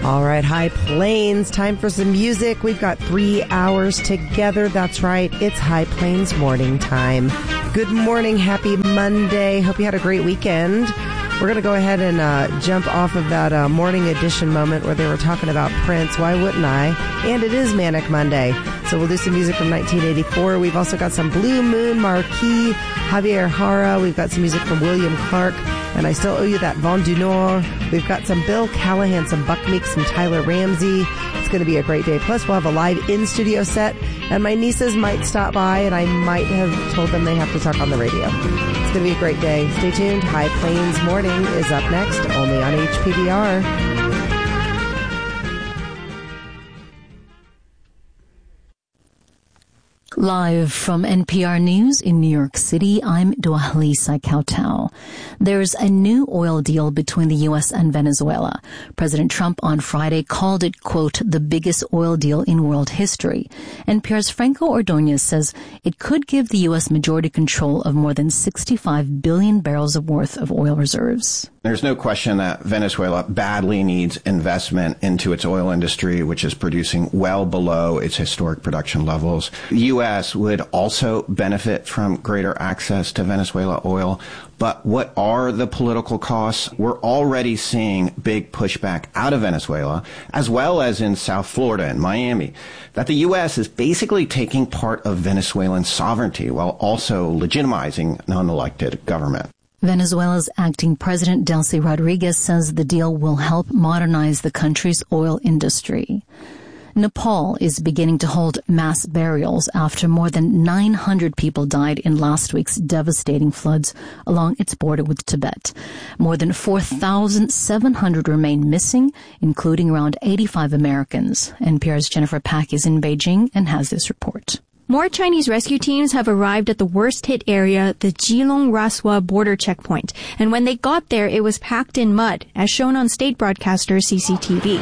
All right, High Plains, time for some music. We've got 3 hours together. That's right, it's High Plains morning time. Good morning, happy Monday. Hope you had a great weekend. We're going to go ahead and jump off of that morning edition moment where they were talking about Prince. Why wouldn't I? And it is Manic Monday. So we'll do some music from 1984. We've also got some Blue Moon Marquis, Javier Jara. We've got some music from William Clark. And I Still Owe You That Vent du Nord. We've got some Bill Callahan, some Buck Meeks, some Tyler Ramsey. It's going to be a great day. Plus, we'll have a live in-studio set. And my nieces might stop by, and I might have told them they have to talk on the radio. It's going to be a great day. Stay tuned. High Plains Morning is up next, only on HPBR. Live from NPR News in New York City, I'm Dwalisa Kautal. There's a new oil deal between the U.S. and Venezuela. President Trump on Friday called it, quote, the biggest oil deal in world history. NPR's Franco Ordonez says it could give the U.S. majority control of more than 65 billion barrels worth of oil reserves. There's no question that Venezuela badly needs investment into its oil industry, which is producing well below its historic production levels. The U.S. would also benefit from greater access to Venezuela oil. But what are the political costs? We're already seeing big pushback out of Venezuela, as well as in South Florida and Miami, that the U.S. is basically taking part of Venezuelan sovereignty while also legitimizing an unelected government. Venezuela's acting president, Delcy Rodriguez, says the deal will help modernize the country's oil industry. Nepal is beginning to hold mass burials after more than 900 people died in last week's devastating floods along its border with Tibet. More than 4,700 remain missing, including around 85 Americans. NPR's Jennifer Pack is in Beijing and has this report. More Chinese rescue teams have arrived at the worst-hit area, the Geelong-Raswa border checkpoint. And when they got there, it was packed in mud, as shown on state broadcaster CCTV.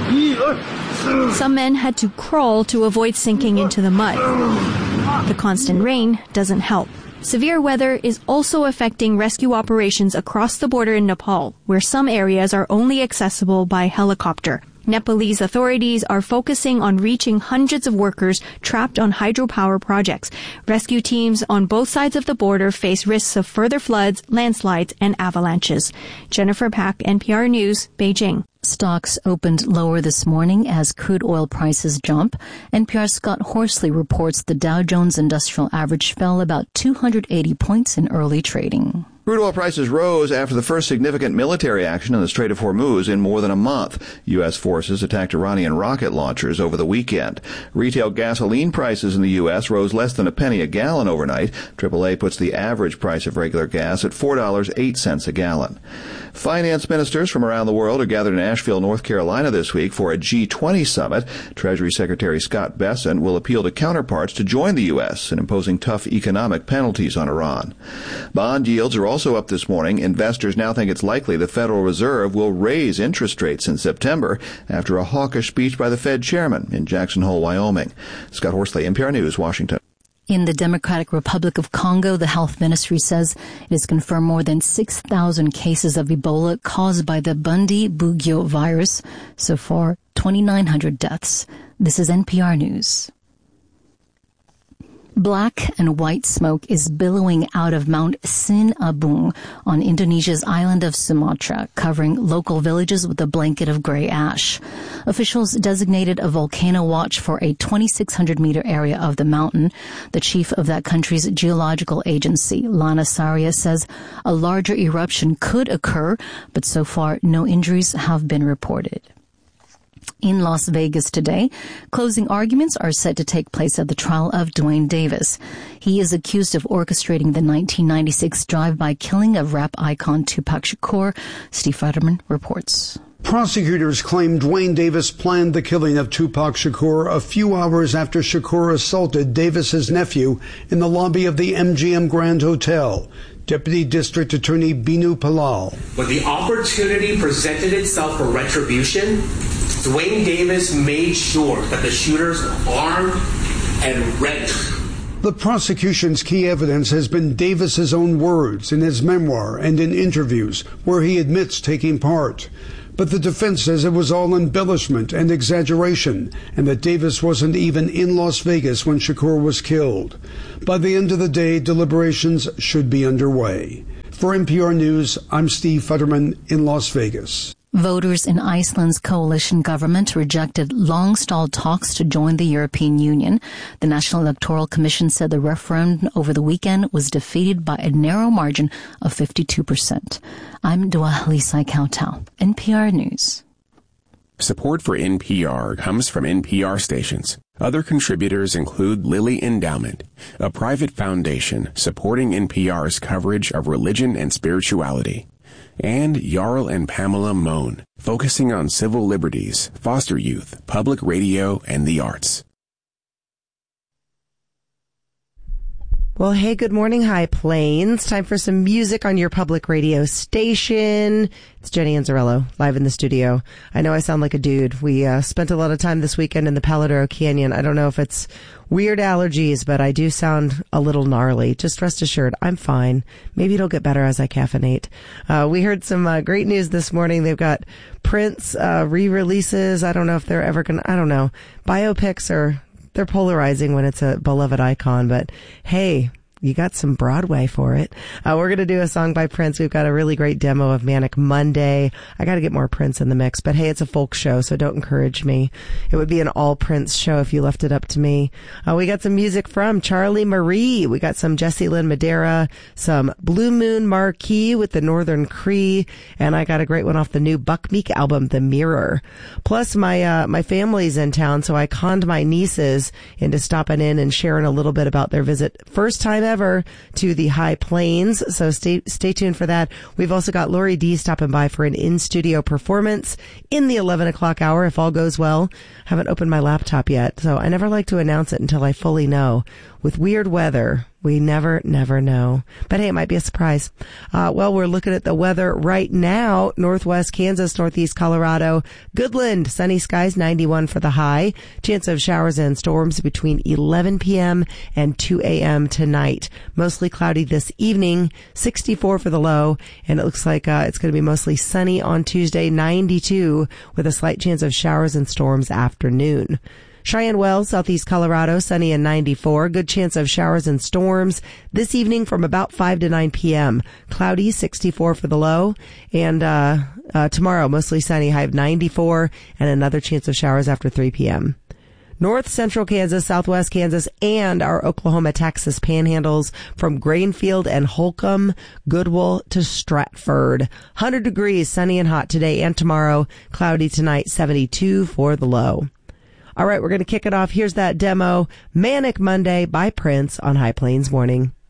Some men had to crawl to avoid sinking into the mud. The constant rain doesn't help. Severe weather is also affecting rescue operations across the border in Nepal, where some areas are only accessible by helicopter. Nepalese authorities are focusing on reaching hundreds of workers trapped on hydropower projects. Rescue teams on both sides of the border face risks of further floods, landslides, and avalanches. Jennifer Pack, NPR News, Beijing. Stocks opened lower this morning as crude oil prices jump. NPR's Scott Horsley reports the Dow Jones Industrial Average fell about 280 points in early trading. Crude oil prices rose after the first significant military action in the Strait of Hormuz in more than a month. U.S. forces attacked Iranian rocket launchers over the weekend. Retail gasoline prices in the U.S. rose less than a penny a gallon overnight. AAA puts the average price of regular gas at $4.08 a gallon. Finance ministers from around the world are gathered in Asheville, North Carolina this week for a G20 summit. Treasury Secretary Scott Bessent will appeal to counterparts to join the U.S. in imposing tough economic penalties on Iran. Bond yields are also up this morning. Investors now think it's likely the Federal Reserve will raise interest rates in September after a hawkish speech by the Fed chairman in Jackson Hole, Wyoming. Scott Horsley, NPR News, Washington. In the Democratic Republic of Congo, the health ministry says it has confirmed more than 6,000 cases of Ebola caused by the Bundibugyo virus. So far, 2,900 deaths. This is NPR News. Black and white smoke is billowing out of Mount Sinabung on Indonesia's island of Sumatra, covering local villages with a blanket of gray ash. Officials designated a volcano watch for a 2,600-meter area of the mountain. The chief of that country's geological agency, Lana Saria, says a larger eruption could occur, but so far no injuries have been reported. In Las Vegas today, closing arguments are set to take place at the trial of Duane Davis. He is accused of orchestrating the 1996 drive-by killing of rap icon Tupac Shakur. Steve Futterman reports. Prosecutors claim Duane Davis planned the killing of Tupac Shakur a few hours after Shakur assaulted Davis's nephew in the lobby of the MGM Grand Hotel. Deputy District Attorney Binu Palal. When the opportunity presented itself for retribution, Duane Davis made sure that the shooters were armed and ready. The prosecution's key evidence has been Davis's own words in his memoir and in interviews where he admits taking part. But the defense says it was all embellishment and exaggeration, and that Davis wasn't even in Las Vegas when Shakur was killed. By the end of the day, deliberations should be underway. For NPR News, I'm Steve Futterman in Las Vegas. Voters in Iceland's coalition government rejected long-stalled talks to join the European Union. The National Electoral Commission said the referendum over the weekend was defeated by a narrow margin of 52%. I'm Dua Halisai Kautau, NPR News. Support for NPR comes from NPR stations. Other contributors include Lilly Endowment, a private foundation supporting NPR's coverage of religion and spirituality, and Jarl and Pamela Mohn, focusing on civil liberties, foster youth, public radio, and the arts. Well, hey, good morning, High Plains. Time for some music on your public radio station. It's Jenny Anzarello, live in the studio. I know I sound like a dude. We spent a lot of time this weekend in the Paladaro Canyon. I don't know if it's weird allergies, but I do sound a little gnarly. Just rest assured, I'm fine. Maybe it'll get better as I caffeinate. We heard some great news this morning. They've got Prince re-releases. I don't know if they're ever going to, I don't know. Biopics are... They're polarizing when it's a beloved icon, but hey, you got some Broadway for it. We're going to do a song by Prince. We've got a really great demo of Manic Monday. I got to get more Prince in the mix, but hey, it's a folk show, so don't encourage me. It would be an all Prince show if you left it up to me. We got some music from Charlie Marie. We got some Jessie Lynn Madera, some Blue Moon Marquee with the Northern Cree, and I got a great one off the new Buck Meek album, The Mirror. Plus, my family's in town, so I conned my nieces into stopping in and sharing a little bit about their visit. First time ever to the High Plains, so stay tuned for that. We've also got Lori D stopping by for an in-studio performance in the 11 o'clock hour, if all goes well. Haven't opened my laptop yet, so I never like to announce it until I fully know. With weird weather, we never know. But hey, it might be a surprise. Well, we're looking at the weather right now. Northwest Kansas, northeast Colorado, Goodland, sunny skies, 91 for the high. Chance of showers and storms between 11 p.m. and 2 a.m. tonight. Mostly cloudy this evening, 64 for the low. And it looks like it's going to be mostly sunny on Tuesday, 92, with a slight chance of showers and storms afternoon. Cheyenne Wells, southeast Colorado, sunny and 94. Good chance of showers and storms this evening from about 5 to 9 p.m. Cloudy, 64 for the low. And tomorrow, mostly sunny, high of 94, and another chance of showers after 3 p.m. North central Kansas, southwest Kansas, and our Oklahoma, Texas panhandles from Grainfield and Holcomb, Goodwill to Stratford. 100 degrees, sunny and hot today and tomorrow. Cloudy tonight, 72 for the low. All right, we're going to kick it off. Here's that demo, Manic Monday by Prince on High Plains Morning.